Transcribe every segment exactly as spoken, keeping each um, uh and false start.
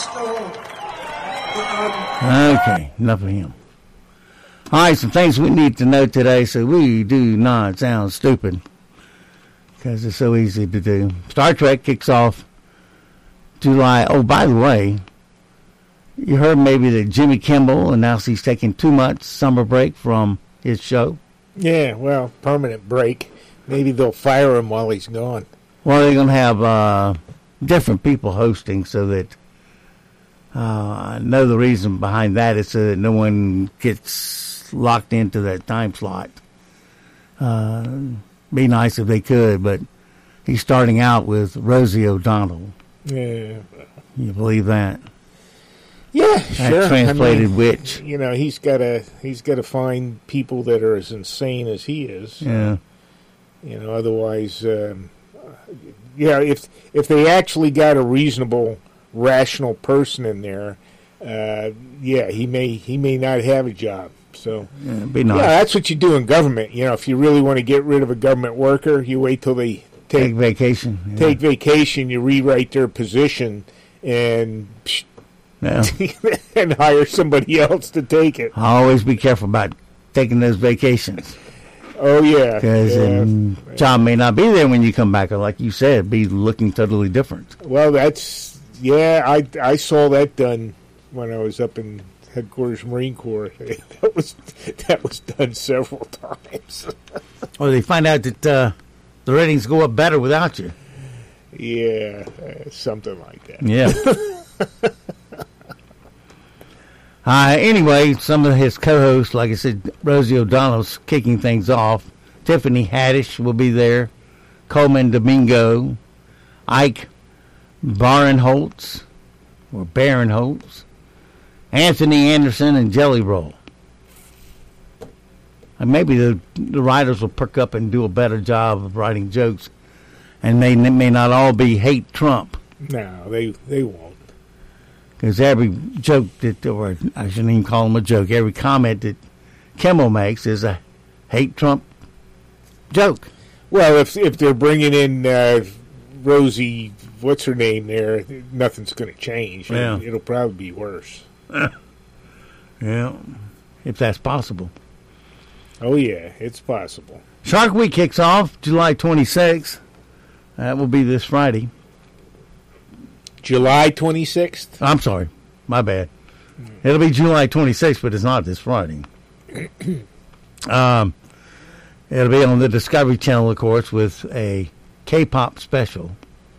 Okay, enough of him. All right, some things we need to know today so we do not sound stupid, because it's so easy to do. Star Trek kicks off July. Oh, by the way, you heard maybe that Jimmy Kimmel announced he's taking two months summer break from his show. Yeah, well, permanent break. Maybe they'll fire him while he's gone. Well, they're going to have uh, different people hosting so that uh, I know the reason behind that is so that no one gets locked into that time slot. Uh, be nice if they could, but he's starting out with Rosie O'Donnell. Yeah. You believe that? Yeah, that sure. Translated I mean, witch. You know, he's got to he's got to find people that are as insane as he is. Yeah. You know, otherwise, um, yeah. If if they actually got a reasonable, rational person in there, uh, yeah, he may he may not have a job. So, yeah, it'd be nice. Yeah, that's what you do in government. You know, if you really want to get rid of a government worker, you wait till they take, take vacation. Yeah. Take vacation. You rewrite their position and. Psh, Yeah. and hire somebody else to take it. Always be careful about taking those vacations. Oh, yeah. Because yeah. um, job may not be there when you come back, or like you said, be looking totally different. Well, that's, yeah, I, I saw that done when I was up in headquarters Marine Corps. That was that was done several times. Or they find out that uh, the ratings go up better without you. Yeah, uh, something like that. Yeah. Uh, anyway, some of his co-hosts, like I said, Rosie O'Donnell's kicking things off. Tiffany Haddish will be there. Coleman Domingo. Ike Barinholtz, or Barinholtz. Anthony Anderson and Jelly Roll. And maybe the, the writers will perk up and do a better job of writing jokes. And they may not all be hate Trump. No, they, they won't. Because every joke that, or I shouldn't even call them a joke, every comment that Kimmel makes is a hate Trump joke. Well, if if they're bringing in uh, Rosie, what's her name there, nothing's going to change. Yeah. It'll, it'll probably be worse. Yeah, if that's possible. Oh, yeah, it's possible. Shark Week kicks off July twenty-sixth. That will be this Friday. July twenty-sixth? I'm sorry. My bad. It'll be July twenty-sixth, but it's not this Friday. um, it'll be on the Discovery Channel, of course, with a K-pop special.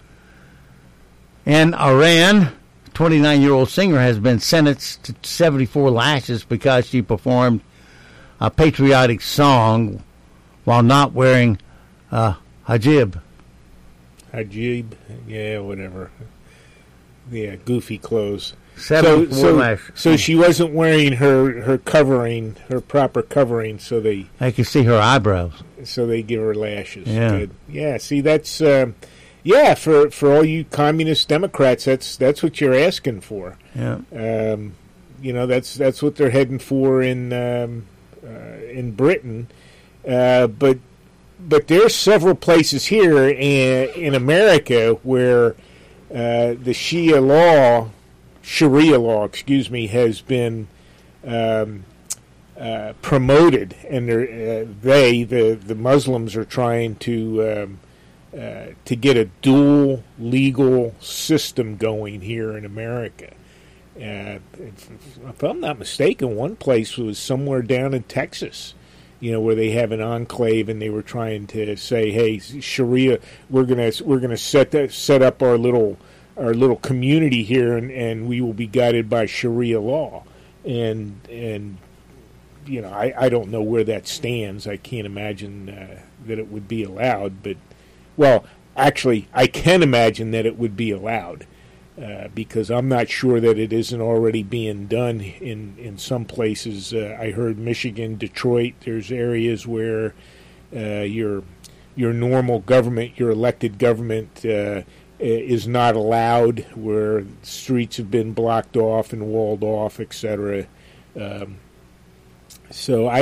In Iran, twenty-nine-year-old singer has been sentenced to seventy-four lashes because she performed a patriotic song while not wearing a hijab. Hijab? Yeah, whatever. Yeah, goofy clothes. So, so, so she wasn't wearing her, her covering, her proper covering, so they... I can see her eyebrows. So they give her lashes. Yeah. Good. Yeah, see, that's... Uh, yeah, for, for all you communist Democrats, that's that's what you're asking for. Yeah. Um, you know, that's that's what they're heading for in um, uh, in Britain. Uh, but but there's several places here in, in America where... Uh, the Shia law, Sharia law, excuse me, has been um, uh, promoted, and uh, they, the the Muslims, are trying to um, uh, to get a dual legal system going here in America. Uh, if, if I'm not mistaken, one place was somewhere down in Texas. You know, where they have an enclave, and they were trying to say, "Hey, Sharia, we're gonna we're gonna set that, set up our little our little community here, and, and we will be guided by Sharia law." And and you know, I, I don't know where that stands. I can't imagine uh, that it would be allowed. But well, actually, I can imagine that it would be allowed. Uh, because I'm not sure that it isn't already being done in, in some places. Uh, I heard Michigan, Detroit, there's areas where uh, your your normal government, your elected government, uh, is not allowed, where streets have been blocked off and walled off, et cetera. Um, so I